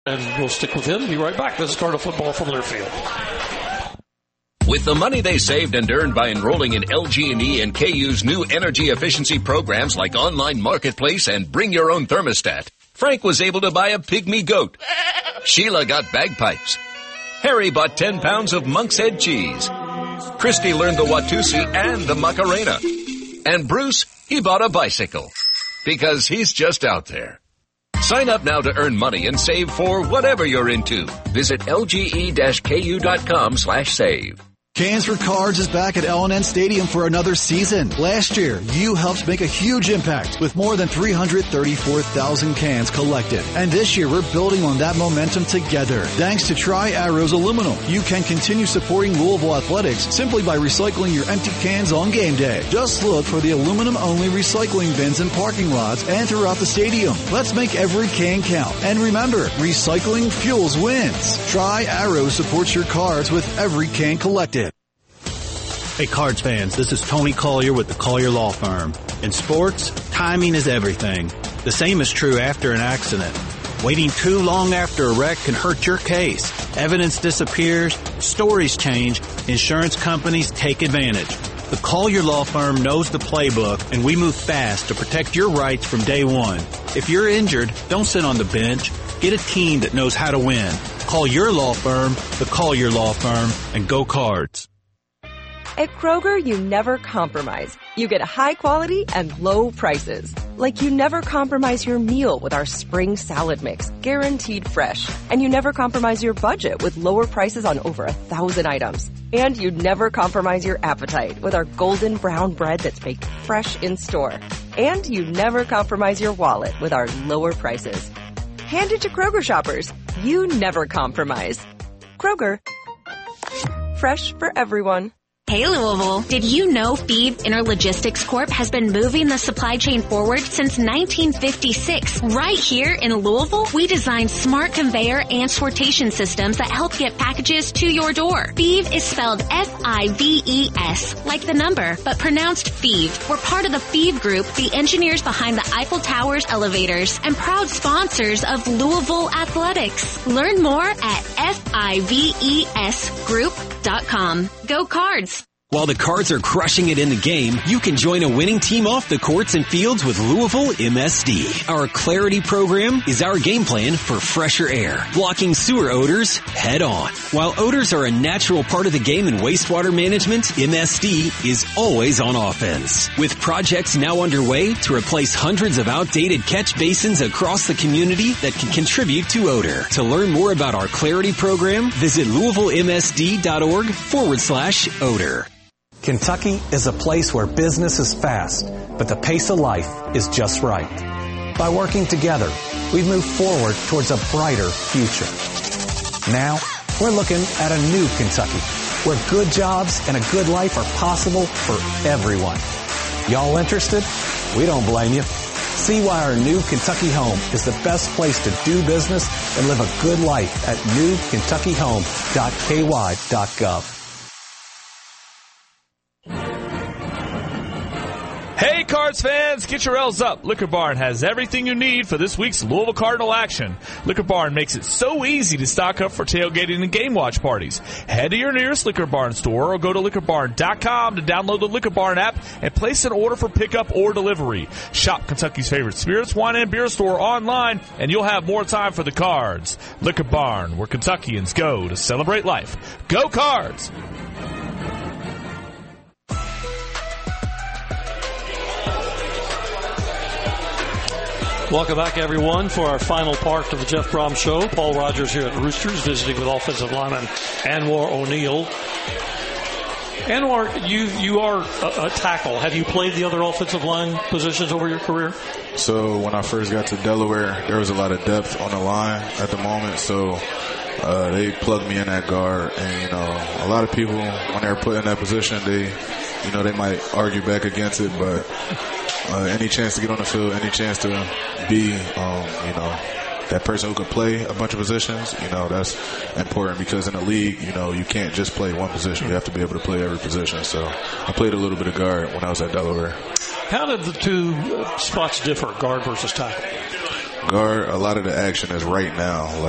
And we'll stick with him. Be right back. This is Cardinal football from Learfield. With the money they saved and earned by enrolling in LG&E and KU's new energy efficiency programs like Online Marketplace and Bring Your Own Thermostat, Frank was able to buy a pygmy goat. Sheila got bagpipes. Harry bought 10 pounds of Monk's Head cheese. Christy learned the Watusi and the Macarena. And Bruce, he bought a bicycle. Because he's just out there. Sign up now to earn money and save for whatever you're into. Visit lge-ku.com/save. Cans for Cards is back at L&N Stadium for another season. Last year, you helped make a huge impact with more than 334,000 cans collected. And this year, we're building on that momentum together. Thanks to Tri-Arrows Aluminum, you can continue supporting Louisville athletics simply by recycling your empty cans on game day. Just look for the aluminum-only recycling bins in parking lots and throughout the stadium. Let's make every can count. And remember, recycling fuels wins. Tri-Arrows supports your cards with every can collected. Hey Cards fans, this is Tony Collier with the Collier Law Firm. In sports, timing is everything. The same is true after an accident. Waiting too long after a wreck can hurt your case. Evidence disappears, stories change, insurance companies take advantage. The Collier Law Firm knows the playbook, and we move fast to protect your rights from day one. If you're injured, don't sit on the bench. Get a team that knows how to win. Call your law firm, the Collier Law Firm, and go Cards. At Kroger, you never compromise. You get high quality and low prices. Like you never compromise your meal with our spring salad mix, guaranteed fresh. And you never compromise your budget with lower prices on over 1,000 items. And you never compromise your appetite with our golden brown bread that's baked fresh in store. And you never compromise your wallet with our lower prices. Hand it to Kroger shoppers. You never compromise. Kroger. Fresh for everyone. Hey Louisville, did you know Phoebe Interlogistics Corp has been moving the supply chain forward since 1956? Right here in Louisville, we designed smart conveyor and sortation systems that help get packages to your door. Phoebe is spelled F-I-V-E-S, like the number, but pronounced Phoebe. We're part of the Phoebe Group, the engineers behind the Eiffel Tower's elevators, and proud sponsors of Louisville Athletics. Learn more at FIVESgroup.com. Go Cards! While the Cards are crushing it in the game, you can join a winning team off the courts and fields with Louisville MSD. Our Clarity program is our game plan for fresher air, blocking sewer odors head on. While odors are a natural part of the game in wastewater management, MSD is always on offense. With projects now underway to replace hundreds of outdated catch basins across the community that can contribute to odor. To learn more about our Clarity program, visit LouisvilleMSD.org/odor. Kentucky is a place where business is fast, but the pace of life is just right. By working together, we've moved forward towards a brighter future. Now, we're looking at a new Kentucky, where good jobs and a good life are possible for everyone. Y'all interested? We don't blame you. See why our new Kentucky home is the best place to do business and live a good life at newkentuckyhome.ky.gov. Hey Cards fans, get your L's up. Liquor Barn has everything you need for this week's Louisville Cardinal action. Liquor Barn makes it so easy to stock up for tailgating and game watch parties. Head to your nearest Liquor Barn store or go to liquorbarn.com to download the Liquor Barn app and place an order for pickup or delivery. Shop Kentucky's favorite spirits, wine, and beer store online, and you'll have more time for the Cards. Liquor Barn, where Kentuckians go to celebrate life. Go Cards! Welcome back, everyone, for our final part of the Jeff Brom Show. Paul Rogers here at Roosters, visiting with offensive lineman Anwar O'Neal. Anwar, you are a tackle. Have you played the other offensive line positions over your career? So when I first got to Delaware, there was a lot of depth on the line at the moment, so they plugged me in at guard. And, a lot of people, when they're put in that position, they might argue back against it, but any chance to get on the field, any chance to be, that person who can play a bunch of positions, that's important, because in the league, you can't just play one position. You have to be able to play every position. So I played a little bit of guard when I was at Delaware. How did the two spots differ, guard versus tackle? Guard, a lot of the action is right now. Like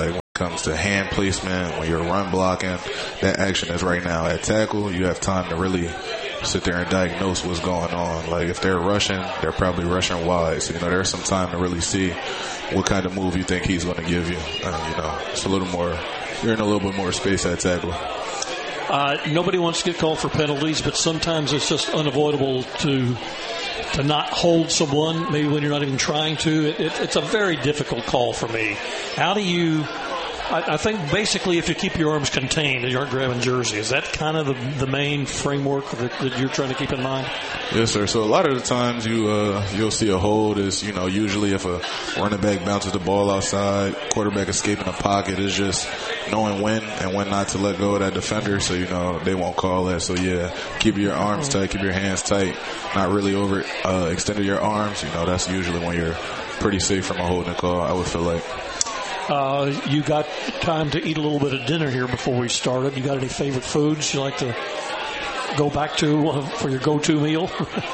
comes to hand placement, when you're run blocking, that action is right now. At tackle, you have time to really sit there and diagnose what's going on. Like, if they're rushing, they're probably rushing wide. So, there's some time to really see what kind of move you think he's going to give you. It's a little more, you're in a little bit more space at tackle. Nobody wants to get called for penalties, but sometimes it's just unavoidable to not hold someone, maybe when you're not even trying to. It's a very difficult call for me. How do you... I think basically if you keep your arms contained and you aren't grabbing jersey, is that kind of the main framework that you're trying to keep in mind? Yes, sir. So a lot of the times you'll see a hold is, usually if a running back bounces the ball outside, quarterback escaping the pocket, is just knowing when and when not to let go of that defender. So, they won't call that. So, yeah, keep your arms tight, keep your hands tight, not really over extending your arms. That's usually when you're pretty safe from a holding call, I would feel like. You got time to eat a little bit of dinner here before we started. You got any favorite foods you like to go back to for your go-to meal?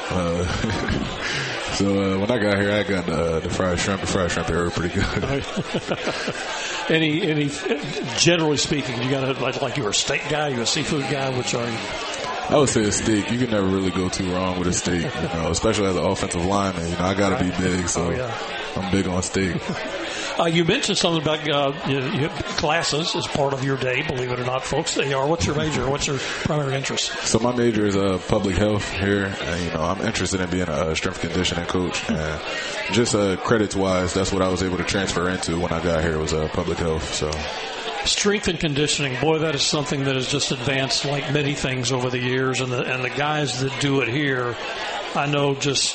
So when I got here, I got the fried shrimp. The fried shrimp here were pretty good. Any generally speaking, you got like you're a steak guy, you're a seafood guy. Which are you? I would say a steak. You can never really go too wrong with a steak, especially as an offensive lineman. I got to be big, so I'm big on steak. You mentioned something about classes as part of your day, believe it or not, folks. They are. What's your major? What's your primary interest? So my major is public health here, and I'm interested in being a strength conditioning coach. And just credits-wise, that's what I was able to transfer into when I got here was public health. So. Strength and conditioning, boy, that is something that has just advanced like many things over the years, and the guys that do it here, I know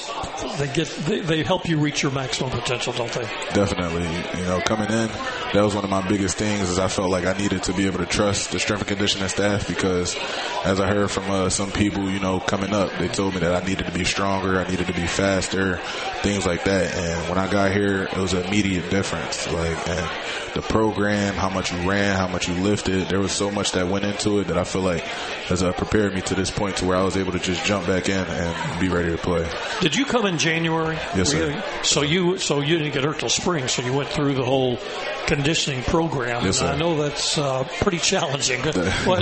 they help you reach your maximum potential, don't they? Definitely. Coming in, that was one of my biggest things is I felt like I needed to be able to trust the strength and conditioning staff because as I heard from some people, coming up, they told me that I needed to be stronger, I needed to be faster, things like that. And when I got here, it was an immediate difference. And the program, how much you ran, how much you lifted, there was so much that went into it that I feel like has prepared me to this point to where I was able to just jump back in and be ready to play. Did you come in January? Yes, sir. So you didn't get hurt till spring, so you went through the whole conditioning program. Yes, sir. I know that's pretty challenging. Give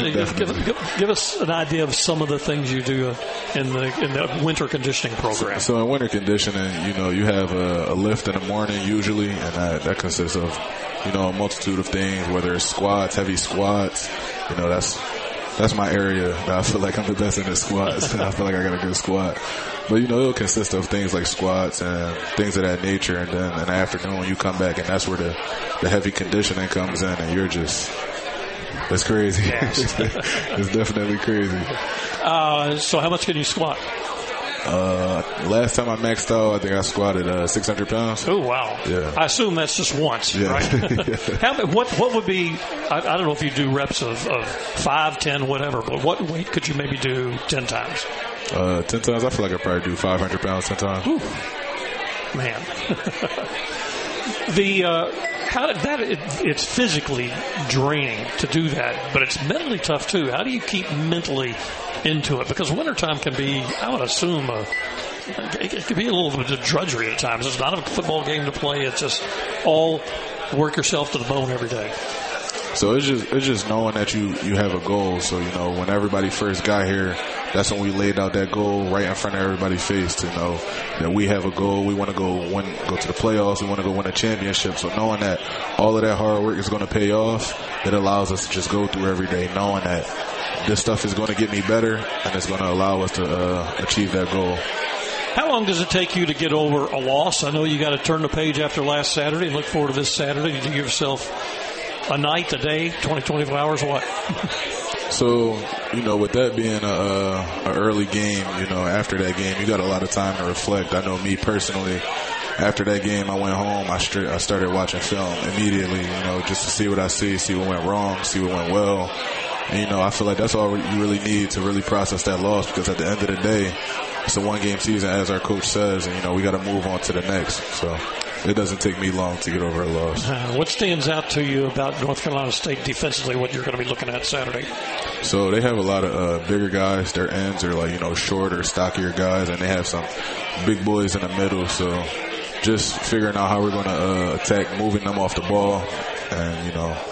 us an idea of some of the things you do in the winter conditioning program. So in winter conditioning, you have a lift in the morning usually, and that consists of a multitude of things, whether it's squats, heavy squats. That's my area that I feel like I'm the best in the squats. I feel like I got a good squat. But, it'll consist of things like squats and things of that nature. And then in the afternoon, you come back, and that's where the heavy conditioning comes in, and you're just – it's crazy. Yes. It's definitely crazy. So how much can you squat? Last time I maxed out, I think I squatted 600 pounds. Oh, wow. Yeah. I assume that's just once, yeah. Right? What would be, I don't know if you do reps of 5, 10, whatever, but what weight could you maybe do 10 times? 10 times, I feel like I probably do 500 pounds 10 times. Ooh. Man. It's physically draining to do that, but it's mentally tough too. How do you keep mentally into it? Because wintertime can be, I would assume, it can be a little bit of drudgery at times. It's not a football game to play. It's just all work yourself to the bone every day. So it's just knowing that you have a goal. So, when everybody first got here, that's when we laid out that goal right in front of everybody's face to know that we have a goal. We want to go to the playoffs. We want to go win a championship. So knowing that all of that hard work is going to pay off, it allows us to just go through every day knowing that this stuff is going to get me better and it's going to allow us to achieve that goal. How long does it take you to get over a loss? I know you got to turn the page after last Saturday and look forward to this Saturday. Did you give yourself a night, a day, 24 hours, what? So, with that being a early game, after that game, you got a lot of time to reflect. I know me personally, after that game, I went home, I started watching film immediately, just to see what I see what went wrong, see what went well. And, I feel like that's all you really need to really process that loss because at the end of the day, it's a one-game season, as our coach says, and, we got to move on to the next. So it doesn't take me long to get over a loss. What stands out to you about North Carolina State defensively, what you're going to be looking at Saturday? So they have a lot of bigger guys. Their ends are like, shorter, stockier guys, and they have some big boys in the middle. So just figuring out how we're going to attack, moving them off the ball and,